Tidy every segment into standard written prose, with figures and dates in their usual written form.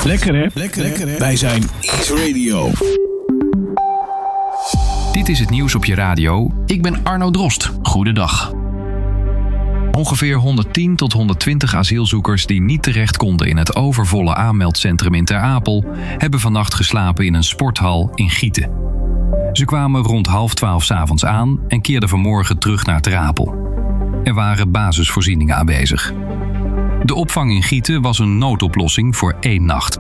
Lekker hè? Lekker hè? Wij zijn Ease Radio. Dit is het nieuws op je radio. Ik ben Arno Drost. Goedendag. Ongeveer 110 tot 120 asielzoekers die niet terecht konden in het overvolle aanmeldcentrum in Ter Apel hebben vannacht geslapen in een sporthal in Gieten. Ze kwamen rond 11:30 'avonds aan en keerden vanmorgen terug naar Ter Apel. Er waren basisvoorzieningen aanwezig. De opvang in Gieten was een noodoplossing voor 1 nacht.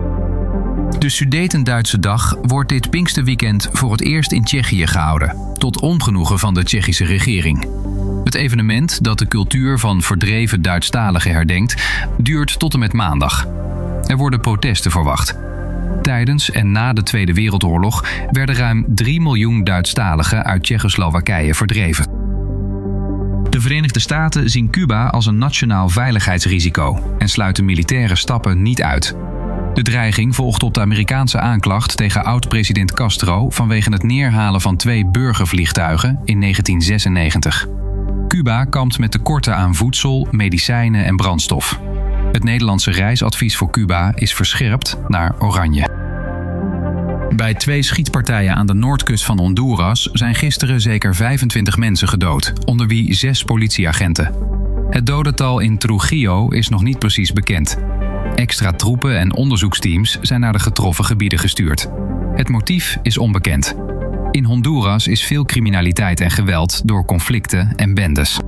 De Sudeten-Duitse Dag wordt dit Pinksterweekend voor het eerst in Tsjechië gehouden, tot ongenoegen van de Tsjechische regering. Het evenement, dat de cultuur van verdreven Duitsstaligen herdenkt, duurt tot en met maandag. Er worden protesten verwacht. Tijdens en na de Tweede Wereldoorlog werden ruim 3 miljoen Duitsstaligen uit Tsjechoslowakije verdreven. De Verenigde Staten zien Cuba als een nationaal veiligheidsrisico en sluiten militaire stappen niet uit. De dreiging volgt op de Amerikaanse aanklacht tegen oud-president Castro vanwege het neerhalen van 2 burgervliegtuigen in 1996. Cuba kampt met tekorten aan voedsel, medicijnen en brandstof. Het Nederlandse reisadvies voor Cuba is verscherpt naar oranje. Bij 2 schietpartijen aan de noordkust van Honduras zijn gisteren zeker 25 mensen gedood, onder wie 6 politieagenten. Het dodental in Trujillo is nog niet precies bekend. Extra troepen en onderzoeksteams zijn naar de getroffen gebieden gestuurd. Het motief is onbekend. In Honduras is veel criminaliteit en geweld door conflicten en bendes.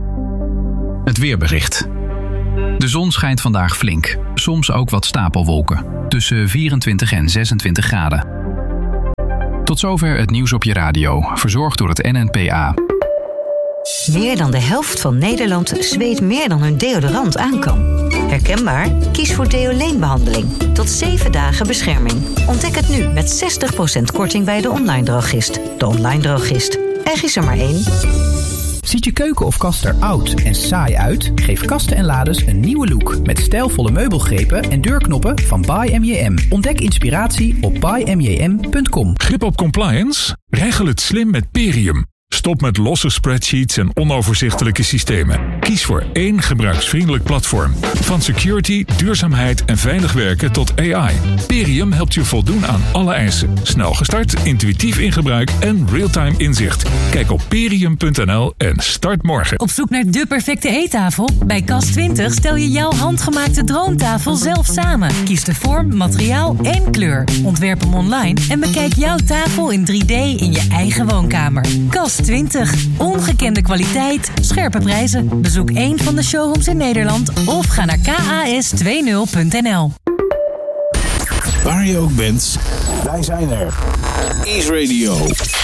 Het weerbericht. De zon schijnt vandaag flink, soms ook wat stapelwolken, tussen 24 en 26 graden. Tot zover het nieuws op je radio, verzorgd door het NNPA. Meer dan de helft van Nederland zweet meer dan hun deodorant aan kan. Herkenbaar? Kies voor Deoleen-behandeling. Tot 7 dagen bescherming. Ontdek het nu met 60% korting bij de online drogist. De online drogist. Er is er maar 1. Ziet je keuken of kast er oud en saai uit? Geef kasten en lades een nieuwe look met stijlvolle meubelgrepen en deurknoppen van By MJM. Ontdek inspiratie op bymjm.com. Grip op compliance? Regel het slim met Perium. Stop met losse spreadsheets en onoverzichtelijke systemen. Kies voor 1 gebruiksvriendelijk platform. Van security, duurzaamheid en veilig werken tot AI. Perium helpt je voldoen aan alle eisen. Snel gestart, intuïtief in gebruik en real-time inzicht. Kijk op perium.nl en start morgen. Op zoek naar de perfecte eettafel? Bij Cas20 stel je jouw handgemaakte droomtafel zelf samen. Kies de vorm, materiaal en kleur. Ontwerp hem online en bekijk jouw tafel in 3D in je eigen woonkamer. Cas20. Ongekende kwaliteit, scherpe prijzen. Bezoek een van de showrooms in Nederland of ga naar kas20.nl. Waar je ook bent, wij zijn er. Ease Radio.